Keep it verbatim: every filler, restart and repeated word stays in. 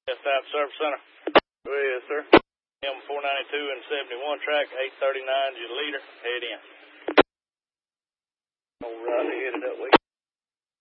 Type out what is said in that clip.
Yes, South Service Center. Go ahead, sir. M four ninety-two and seventy-one track, eight thirty-nine, your leader, head in. All right, headed that way.